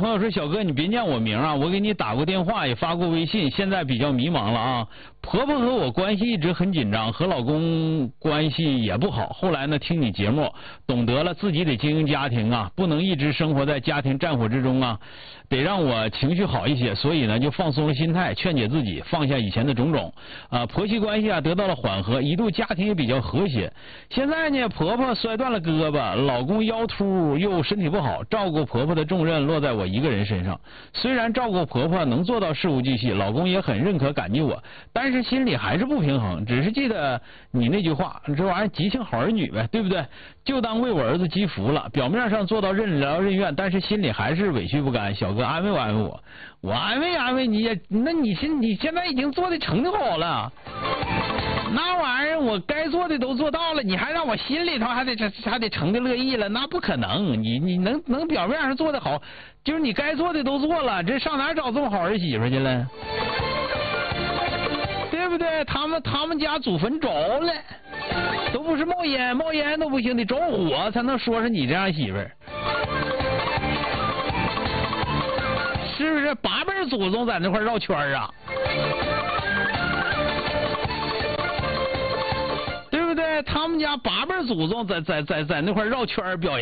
朋友说小哥你别念我名啊，我给你打过电话也发过微信，现在比较迷茫了啊。婆婆和我关系一直很紧张，和老公关系也不好。后来呢，听你节目，懂得了自己得经营家庭啊，不能一直生活在家庭战火之中啊，得让我情绪好一些。所以呢，就放松了心态，劝解自己放下以前的种种啊。婆媳关系啊得到了缓和，一度家庭也比较和谐。现在呢，婆婆摔断了胳膊，老公腰突又身体不好，照顾婆婆的重任落在我一个人身上。虽然照顾婆婆能做到事无巨细，老公也很认可感激我，但是心里还是不平衡。只是记得你那句话，这玩意儿吉庆好儿女呗，对不对？就当为我儿子积福了。表面上做到任劳任怨，但是心里还是委屈不甘。小哥安慰安慰我，我安慰你也，那你现在已经做的成好了。那玩意儿我该做的都做到了，你还让我心里头还得成的乐意了，那不可能。你能表面上做的好，就是你该做的都做了，这上哪找这么好儿媳妇去了？对不对？他们家祖坟着了，都不是冒烟都不行，得着火才能说是你这样媳妇儿，是不是？8辈祖宗在那块绕圈啊？对不对？他们家8辈祖宗在那块绕圈表演。